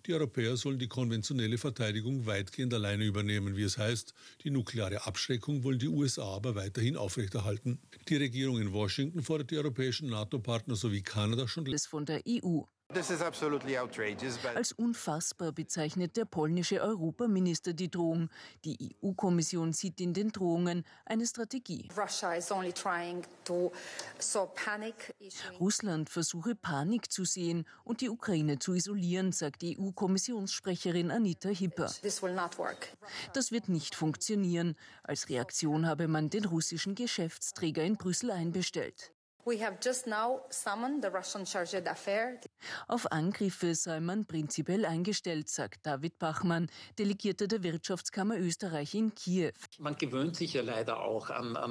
Die Europäer sollen die konventionelle Verteidigung weitgehend alleine übernehmen, wie es heißt. Die nukleare Abschreckung wollen die USA aber weiterhin aufrechterhalten. Die Regierung in Washington fordert die europäischen NATO-Partner sowie Kanada schon von der EU. Als unfassbar bezeichnet der polnische Europaminister die Drohung. Die EU-Kommission sieht in den Drohungen eine Strategie. Russland versuche Panik zu sehen und die Ukraine zu isolieren, sagt die EU-Kommissionssprecherin Anita Hipper. Das wird nicht funktionieren. Als Reaktion habe man den russischen Geschäftsträger in Brüssel einbestellt. Auf Angriffe sei man prinzipiell eingestellt, sagt David Bachmann, Delegierter der Wirtschaftskammer Österreich in Kiew. Man gewöhnt sich ja leider auch an